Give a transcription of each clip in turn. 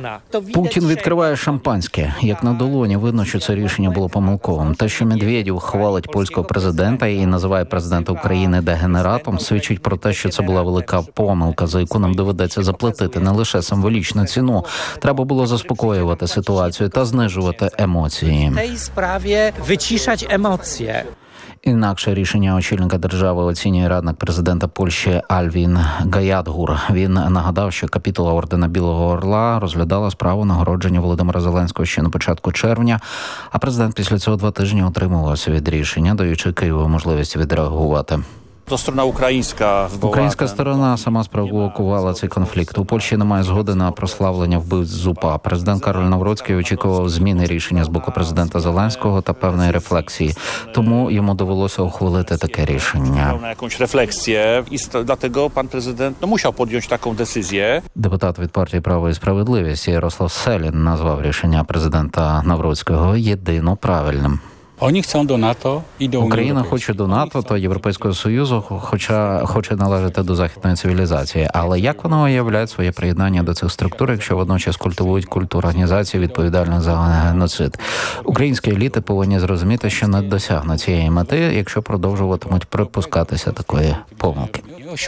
Путін відкриває шампанське. Як на долоні, видно, що це рішення було помилковим. Те, що Медведєв хвалить польського президента і називає президента України дегенератом, свідчить про те, що це була велика помилка, за яку нам доведеться заплатити не лише символічну ціну. Треба було заспокоювати ситуацію та знижувати емоції. В цій справі вичішати емоції. Інакше рішення очільника держави оцінює радник президента Польщі Альвін Гаядгур. Він нагадав, що капітула ордена Білого Орла розглядала справу нагородження Володимира Зеленського ще на початку червня, а президент після цього 2 тижні утримувався від рішення, даючи Києву можливість відреагувати. То сторона Українська сторона сама спровокувала цей конфлікт. У Польщі немає згоди на прославлення вбивць з УПА. Президент Кароль Навроцький очікував зміни рішення з боку президента Зеленського та певної рефлексії. Тому йому довелося ухвалити таке рішення. На якусь рефлексію, і тому пан президент мусив підняти таку децизію. Депутат від партії «Право і справедливість» Ярослав Селін назвав рішення президента Навроцького єдино правильним. Україна хоче до НАТО та Європейського Союзу, хоча хоче належати до західної цивілізації. Але як вони уявляють своє приєднання до цих структур, якщо водночас культивують культуру організації, відповідальних за геноцид? Українські еліти повинні зрозуміти, що не досягнуть цієї мети, якщо продовжуватимуть припускатися такої помилки.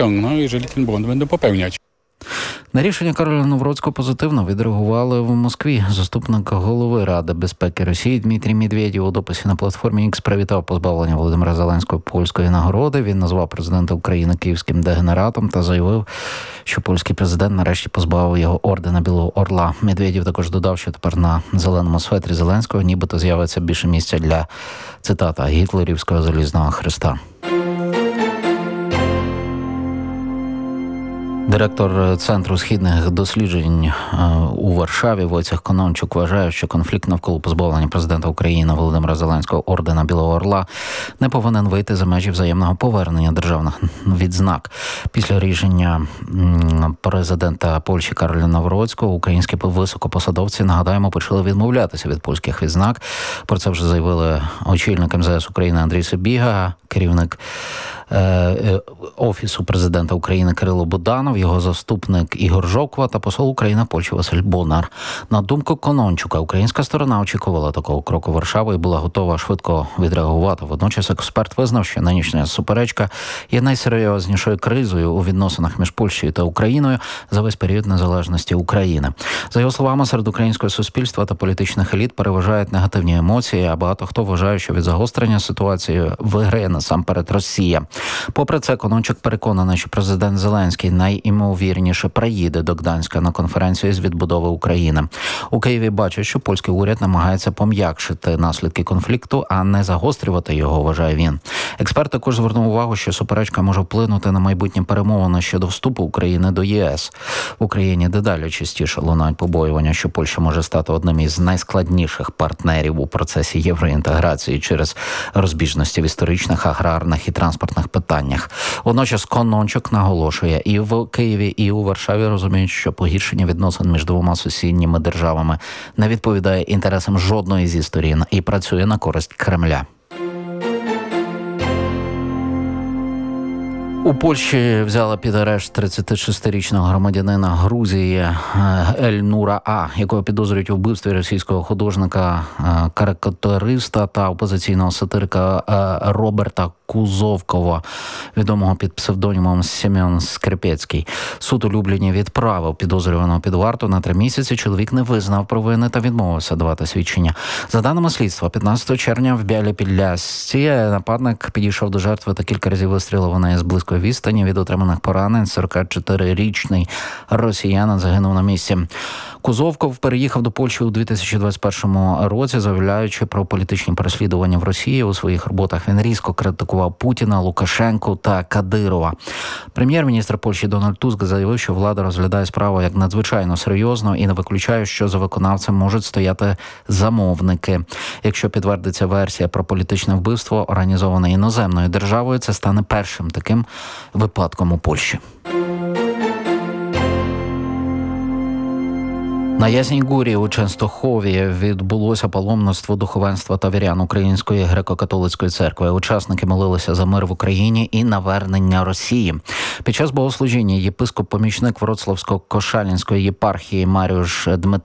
На рішення Кароля Навроцького позитивно відреагували в Москві. Заступник голови Ради безпеки Росії Дмитрій Медведєв у дописі на платформі X привітав позбавлення Володимира Зеленського польської нагороди. Він назвав президента України київським дегенератом та заявив, що польський президент нарешті позбавив його ордена Білого Орла. Медведєв також додав, що тепер на зеленому светрі Зеленського нібито з'явиться більше місця для, цитата, гітлерівського залізного хреста. Директор Центру східних досліджень у Варшаві Войцех Конончук вважає, що конфлікт навколо позбавлення президента України Володимира Зеленського ордена Білого Орла не повинен вийти за межі взаємного повернення державних відзнак. Після рішення президента Польщі Кароля Навроцького українські високопосадовці, нагадаємо, почали відмовлятися від польських відзнак. Про це вже заявили очільник МЗС України Андрій Сибіга, керівник Офісу президента України Кирило Буданов, його заступник Ігор Жовква та посол України Польщі Василь Бонар. На думку Конончука, українська сторона очікувала такого кроку Варшави і була готова швидко відреагувати. Водночас експерт визнав, що нинішня суперечка є найсерйознішою кризою у відносинах між Польщею та Україною за весь період незалежності України. За його словами, серед українського суспільства та політичних еліт переважають негативні емоції, а багато хто вважає, що від загострення ситуації виграє насамперед Росія. Попри це, Конончук переконаний, що президент Зеленський найімовірніше приїде до Гданська на конференцію з відбудови України. У Києві бачать, що польський уряд намагається пом'якшити наслідки конфлікту, а не загострювати його, вважає він. Експерт також звернув увагу, що суперечка може вплинути на майбутні перемовини щодо вступу України до ЄС. В Україні дедалі частіше лунають побоювання, що Польща може стати одним із найскладніших партнерів у процесі євроінтеграції через розбіжності в історичних, аграрних і транспортних питаннях. Водночас Конончук наголошує, і в Києві, і у Варшаві розуміють, що погіршення відносин між двома сусідніми державами не відповідає інтересам жодної зі сторін і працює на користь Кремля. У Польщі взяла під арешт 36-річного громадянина Грузії Ельнура А, якого підозрюють у вбивстві російського художника, карикатуриста та опозиційного сатирика Роберта Кузовкова, відомого під псевдонімом Семен Скрипецький. Суд у Любліні відправив підозрюваного під варту на 3 місяці. Чоловік не визнав провини та відмовився давати свідчення. За даними слідства, 15 червня в Білій-Підлясці нападник підійшов до жертви та кілька разів вистрілив у неї з близької відстані. Від отриманих поранень 44-річний росіянин загинув на місці. Кузовков переїхав до Польщі у 2021 році, заявляючи про політичні переслідування в Росії. У своїх роботах він різко критикував Путіна, Лукашенку та Кадирова. Прем'єр-міністр Польщі Дональд Туск заявив, що влада розглядає справу як надзвичайно серйозно і не виключає, що за виконавцем можуть стояти замовники. Якщо підтвердиться версія про політичне вбивство, організоване іноземною державою, це стане першим таким випадком у Польщі. На Ясній Горі у Częstochowie відбулося паломництво духовенства та вірян Української греко-католицької церкви. Учасники молилися за мир в Україні і навернення Росії. Під час богослужіння єпископ-помічник Вроцлавсько-Кошалінської єпархії Маріуш